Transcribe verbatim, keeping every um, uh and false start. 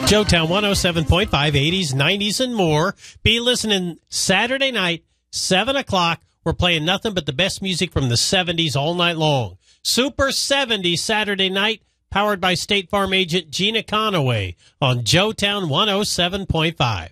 Joetown one oh seven point five, eighties, nineties, and more. Be listening Saturday night, seven o'clock. We're playing nothing but the best music from the seventies all night long. Super seventies Saturday night, powered by State Farm agent Gina Conaway on Joetown one oh seven point five.